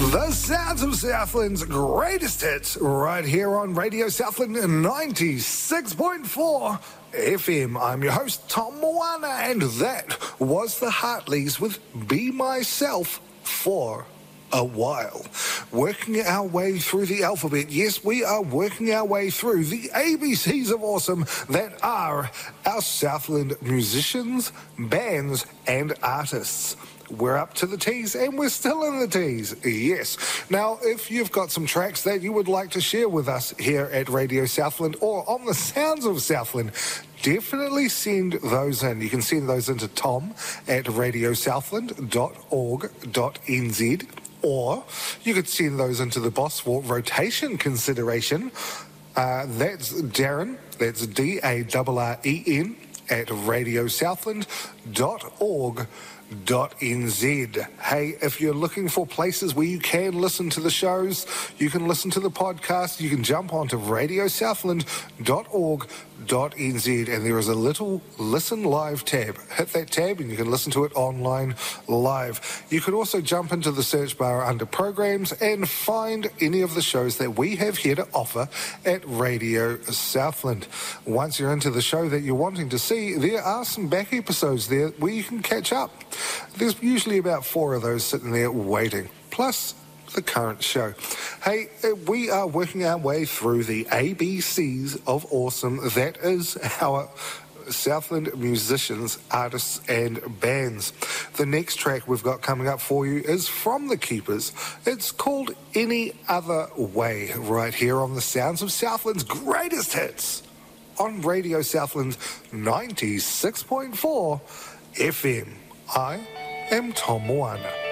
The sounds of Southland's greatest hits right here on Radio Southland 96.4 FM. I'm your host, Tom Moana, and that was the Hartleys with Be Myself for a while. Working our way through the alphabet. Yes, we are working our way through the ABCs of awesome that are our Southland musicians, bands, and artists. We're up to the T's and we're still in the T's, yes. Now, if you've got some tracks that you would like to share with us here at Radio Southland or on the Sounds of Southland, definitely send those in. You can send those into tom@radiosouthland.org.nz, or you could send those into the Boswell rotation consideration. That's Darren, that's DARREN, at radiosouthland.org.nz. Hey, if you're looking for places where you can listen to the shows, you can listen to the podcast, you can jump onto radiosouthland.org.nz, and there is a little Listen Live tab. Hit that tab and you can listen to it online live. You can also jump into the search bar under programs and find any of the shows that we have here to offer at Radio Southland. Once you're into the show that you're wanting to see, there are some back episodes there where you can catch up. There's usually about 4 of those sitting there waiting, plus the current show. Hey, we are working our way through the ABCs of awesome. That is our Southland musicians, artists, and bands. The next track we've got coming up for you is from The Keepers. It's called Any Other Way, right here on the Sounds of Southland's greatest hits on Radio Southland 96.4 FM. I am Tom Moana.